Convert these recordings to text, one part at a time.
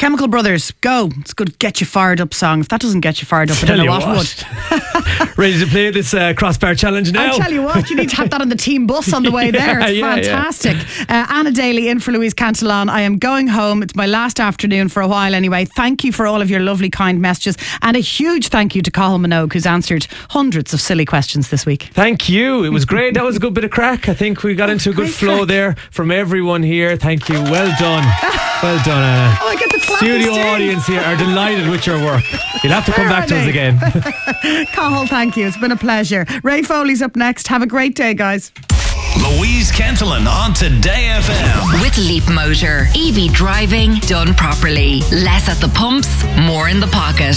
Chemical Brothers, Go. It's a good get you fired up song. If that doesn't get you fired up, I don't know what would. Ready to play this crossbar challenge now? I'll tell you what, you need to have that on the team bus on the way there. It's fantastic. Anna Daly in for Louise Cantillon. I am going home. It's my last afternoon for a while anyway. Thank you for all of your lovely, kind messages. And a huge thank you to Cathal Minogue, who's answered hundreds of silly questions this week. Thank you. It was great. That was a good bit of crack. I think we got into a good flow there from everyone here. Thank you. Well done. Well done, Anna. Oh, I get the clap. Studio audience here are delighted with your work. You'll have to come back to us again. Cathal, thank you. It's been a pleasure. Ray Foley's up next. Have a great day, guys. Louise Cantillon on Today FM. With Leap Motor. EV driving done properly. Less at the pumps, more in the pocket.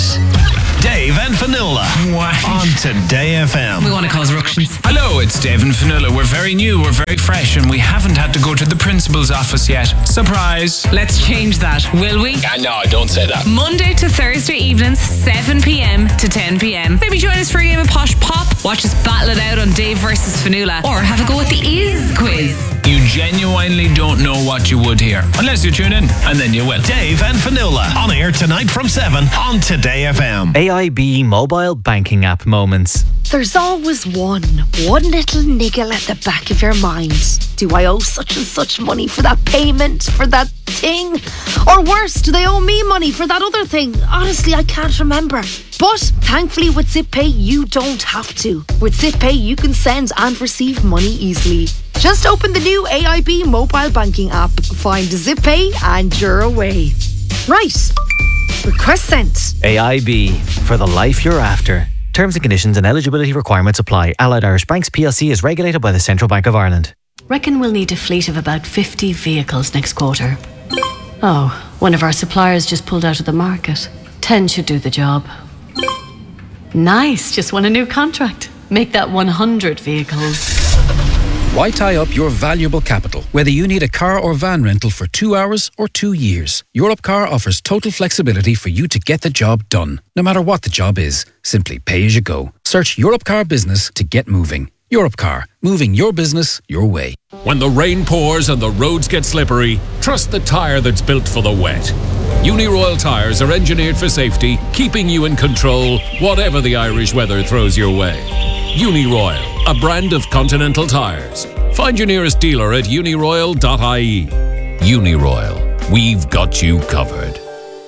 Dave and Fionnuala on Today FM. We want to cause ructions. Hello, it's Dave and Fionnuala. We're very new, we're very fresh, and we haven't had to go to the principal's office yet. Surprise. Let's change that, will we? No, don't say that. Monday to Thursday evenings, 7 p.m. to 10 p.m. Maybe join us for a game of Posh Pop, watch us battle it out on Dave versus Fionnuala, or have a go at the Is quiz. You genuinely don't know what you would hear, unless you tune in, and then you will. Dave and Fionnuala on air tonight from 7 on Today FM. AIB mobile banking app moments. There's always one little niggle at the back of your mind. Do I owe such and such money for that payment, for that thing? Or worse, do they owe me money for that other thing? Honestly, I can't remember. But thankfully with ZipPay, you don't have to. With ZipPay, you can send and receive money easily. Just open the new AIB mobile banking app, find ZipPay, and you're away. Right. Request sent. AIB, for the life you're after. Terms and conditions and eligibility requirements apply. Allied Irish Banks PLC is regulated by the Central Bank of Ireland. Reckon we'll need a fleet of about 50 vehicles next quarter. Oh, one of our suppliers just pulled out of the market. 10 should do the job. Nice, just won a new contract. Make that 100 vehicles. Why tie up your valuable capital, whether you need a car or van rental for 2 hours or 2 years? Europcar offers total flexibility for you to get the job done, no matter what the job is. Simply pay as you go. Search Europcar Business to get moving. Europcar, moving your business your way. When the rain pours and the roads get slippery, trust the tyre that's built for the wet. Uniroyal tyres are engineered for safety, keeping you in control, whatever the Irish weather throws your way. Uniroyal, a brand of Continental tyres. Find your nearest dealer at uniroyal.ie. Uniroyal, we've got you covered.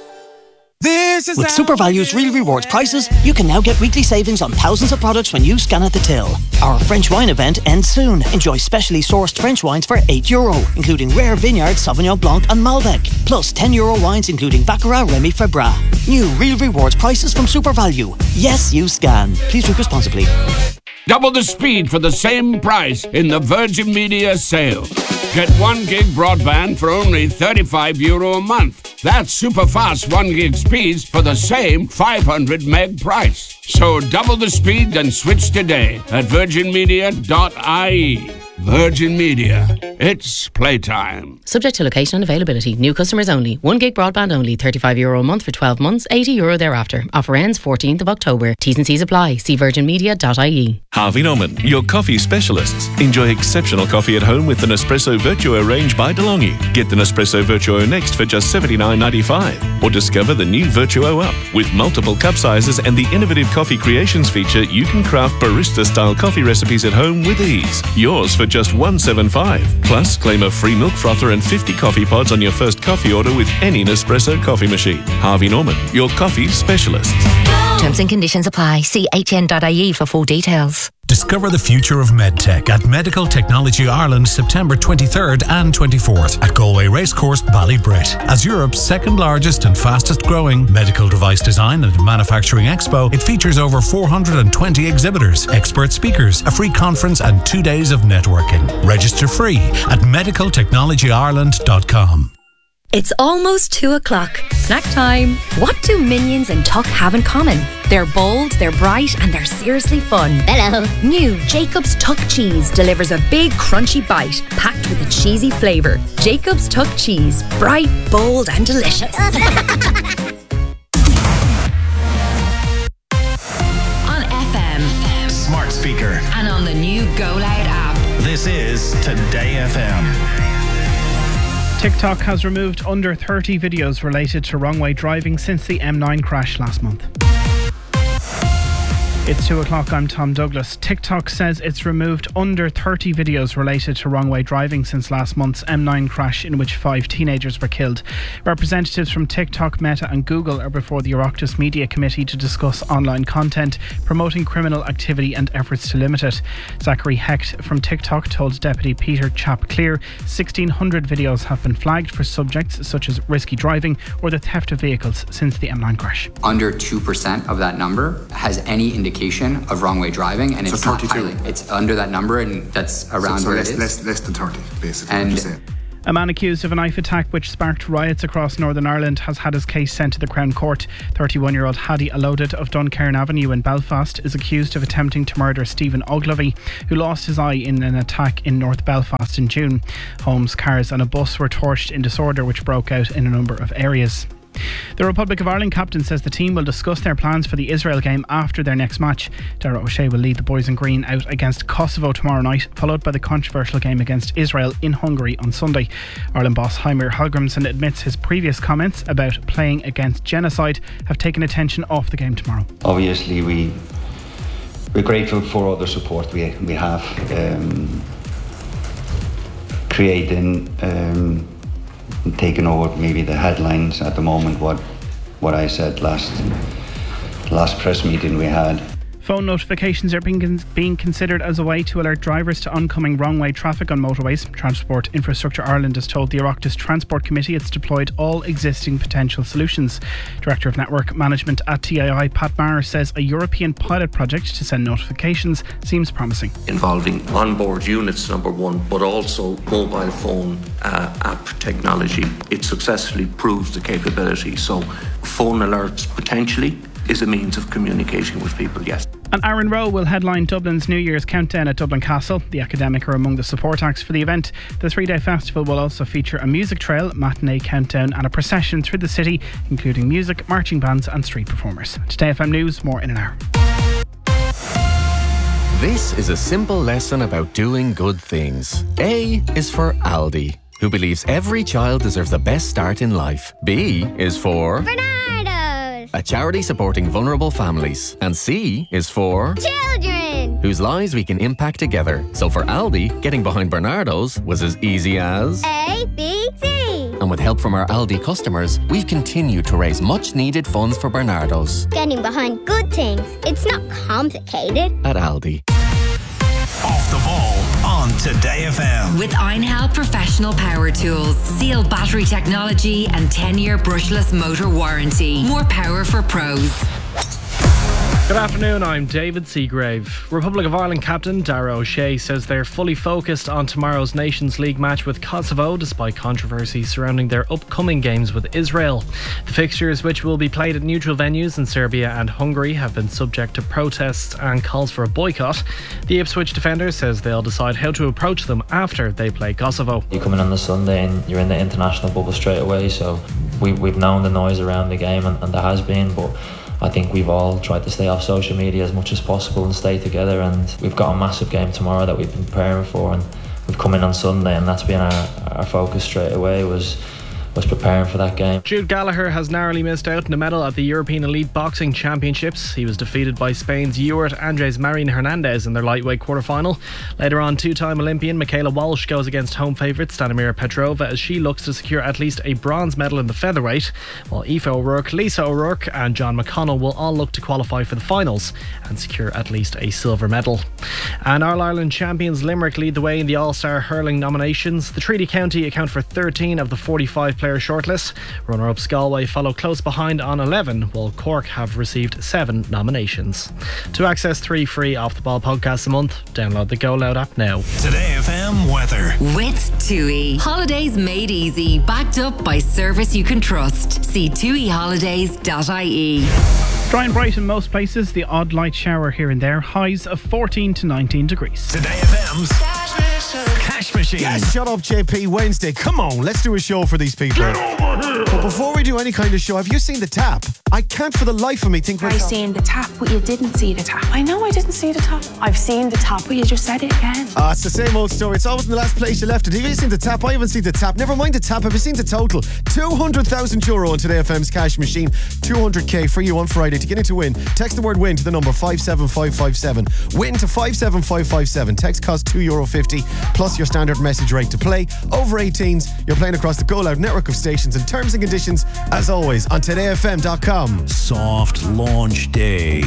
With SuperValue's Real Rewards prices, you can now get weekly savings on thousands of products when you scan at the till. Our French wine event ends soon. Enjoy specially sourced French wines for €8, including rare vineyard Sauvignon Blanc and Malbec, plus €10 wines including Baccarat Remy Febra. New Real Rewards prices from SuperValue. Yes, you scan. Please drink responsibly. Double the speed for the same price in the Virgin Media sale. Get 1 gig broadband for only €35 a month. That's super fast 1 gig speeds for the same 500 meg price. So double the speed and switch today at virginmedia.ie. Virgin Media. It's playtime. Subject to location and availability. New customers only. 1 gig broadband only. €35 a month for 12 months. €80 thereafter. Offer ends 14th of October. T's and C's apply. See virginmedia.ie. Harvey Norman, your coffee specialists. Enjoy exceptional coffee at home with the Nespresso Virtuo range by DeLonghi. Get the Nespresso Virtuo Next for just $79.95. Or discover the new Virtuo Up. With multiple cup sizes and the innovative coffee creations feature, you can craft barista-style coffee recipes at home with ease. Yours for just $175. Plus, claim a free milk frother and 50 coffee pods on your first coffee order with any Nespresso coffee machine. Harvey Norman, your coffee specialists. Terms and conditions apply. See hn.ie for full details. Discover the future of medtech at Medical Technology Ireland September 23rd and 24th at Galway Racecourse, Ballybrit. As Europe's second largest and fastest growing medical device design and manufacturing expo, it features over 420 exhibitors, expert speakers, a free conference and 2 days of networking. Register free at medicaltechnologyireland.com. It's almost 2 o'clock. Snack time. What do Minions and Tuck have in common? They're bold, they're bright, and they're seriously fun. Hello. New Jacob's Tuck Cheese delivers a big crunchy bite packed with a cheesy flavour. Jacob's Tuck Cheese. Bright, bold, and delicious. On FM. Smart speaker. And on the new Go Loud app. This is Today FM. TikTok has removed under 30 videos related to wrong way driving since the M9 crash last month. It's 2 o'clock, I'm Tom Douglas. TikTok says it's removed under 30 videos related to wrong way driving since last month's M9 crash in which 5 teenagers were killed. Representatives from TikTok, Meta and Google are before the Oireachtas Media Committee to discuss online content, promoting criminal activity and efforts to limit it. Zachary Hecht from TikTok told Deputy Peter Chappclear 1,600 videos have been flagged for subjects such as risky driving or the theft of vehicles since the M9 crash. Under 2% of that number has any indication of wrong way driving, and it's not highly. It's under that number, and that's around where it is. Less than 30, basically. And a man accused of a knife attack which sparked riots across Northern Ireland has had his case sent to the Crown Court. 31-year-old Hadi Alodid of Duncairn Avenue in Belfast is accused of attempting to murder Stephen Ogilvy, who lost his eye in an attack in North Belfast in June. Homes, cars and a bus were torched in disorder which broke out in a number of areas. The Republic of Ireland captain says the team will discuss their plans for the Israel game after their next match. Darragh O'Shea will lead the boys in green out against Kosovo tomorrow night, followed by the controversial game against Israel in Hungary on Sunday. Ireland boss Heimir Hallgrimsson admits his previous comments about playing against genocide have taken attention off the game tomorrow. Obviously we're grateful for all the support we have, creating taking over maybe the headlines at the moment, what I said last press meeting we had. Phone notifications are being considered as a way to alert drivers to oncoming wrong-way traffic on motorways. Transport Infrastructure Ireland has told the Oireachtas Transport Committee it's deployed all existing potential solutions. Director of Network Management at TAI, Pat Maher, says a European pilot project to send notifications seems promising. Involving onboard units, number one, but also mobile phone app technology. It successfully proves the capability. So phone alerts potentially is a means of communicating with people, yes. And Aaron Rowe will headline Dublin's New Year's countdown at Dublin Castle. The Academic are among the support acts for the event. The 3-day festival will also feature a music trail, matinee countdown and a procession through the city, including music, marching bands and street performers. Today FM News, more in an hour. This is a simple lesson about doing good things. A is for Aldi, who believes every child deserves the best start in life. B is for a charity supporting vulnerable families. And C is for children, whose lives we can impact together. So for Aldi, getting behind Bernardo's was as easy as A, B, C. And with help from our Aldi customers, we've continued to raise much needed funds for Bernardo's. Getting behind good things, it's not complicated. At Aldi. Off the ball on Today FM. With Einhell Professional Power Tools. Sealed battery technology and 10-year brushless motor warranty. More power for pros. Good afternoon, I'm David Seagrave. Republic of Ireland captain Darragh O'Shea says they're fully focused on tomorrow's Nations League match with Kosovo despite controversy surrounding their upcoming games with Israel. The fixtures, which will be played at neutral venues in Serbia and Hungary, have been subject to protests and calls for a boycott. The Ipswich defender says they'll decide how to approach them after they play Kosovo. You come in on the Sunday and you're in the international bubble straight away, so we've known the noise around the game and there has been, but I think we've all tried to stay off social media as much as possible and stay together, and we've got a massive game tomorrow that we've been preparing for, and we've come in on Sunday and that's been our focus straight away was preparing for that game. Jude Gallagher has narrowly missed out on a medal at the European Elite Boxing Championships. He was defeated by Spain's Ewart Andres Marin Hernandez in their lightweight quarterfinal. Later on, two-time Olympian Michaela Walsh goes against home favourite Stanimira Petrova as she looks to secure at least a bronze medal in the featherweight, while Aoife O'Rourke, Lisa O'Rourke and John McConnell will all look to qualify for the finals and secure at least a silver medal. And All-Ireland champions Limerick lead the way in the All-Star hurling nominations. The Treaty County account for 13 of the 45 player shortlist. Runner-up Galway follow close behind on 11, while Cork have received 7 nominations. To access 3 free Off the Ball podcasts a month, download the Go Loud app now. Today FM weather. With TUI. Holidays made easy, backed up by service you can trust. See tuiholidays.ie. Dry and bright in most places, the odd light shower here and there. Highs of 14 to 19 degrees. Today FM's Cash cash machine. Yes, shut up, JP. Wednesday. Come on, let's do a show for these people. Get over here. But before we do any kind of show, have you seen The Tap? I can't for the life of me think I seen The Tap, but you didn't see The Tap. I know I didn't see The Tap. I've seen The Tap, but you just said it again. It's the same old story. It's always in the last place you left it. Have you seen The Tap? I haven't seen The Tap. Never mind The Tap. Have you seen the total? €200,000 on Today FM's cash machine. 200k for you on Friday. To get into win, text the word win to the number 57557. Win to 57557. Text costs €2.50 plus your standard message rate to play. Over 18s, you're playing across the Go Loud network of stations, and terms and conditions, as always, on todayfm.com. Soft launch day.